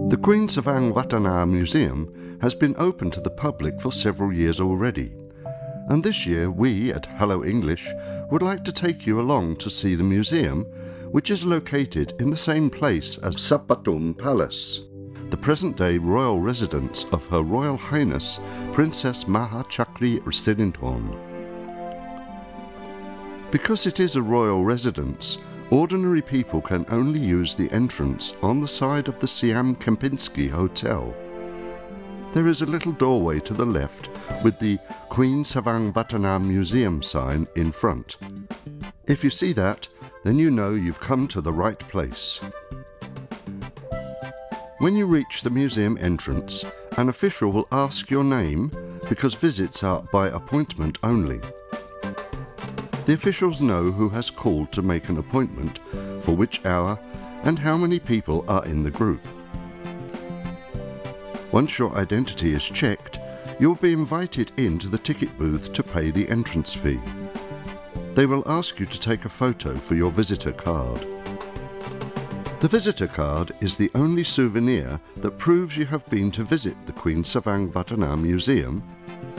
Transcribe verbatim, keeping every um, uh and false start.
The Queen Savang Vatana Museum has been open to the public for several years already, and this year we at Hello English would like to take you along to see the museum, which is located in the same place as Sapatum Palace, the present-day royal residence of Her Royal Highness Princess Maha Chakri Sirinthorn. Because it is a royal residence, ordinary people can only use the entrance on the side of the Siam Kempinski Hotel. There is a little doorway to the left with the Queen Savang Vatana Museum sign in front. If you see that, then you know you've come to the right place. When you reach the museum entrance, an official will ask your name because visits are by appointment only. The officials know who has called to make an appointment, for which hour, and how many people are in the group. Once your identity is checked, you'll be invited into the ticket booth to pay the entrance fee. They will ask you to take a photo for your visitor card. The visitor card is the only souvenir that proves you have been to visit the Queen Savang Vatana Museum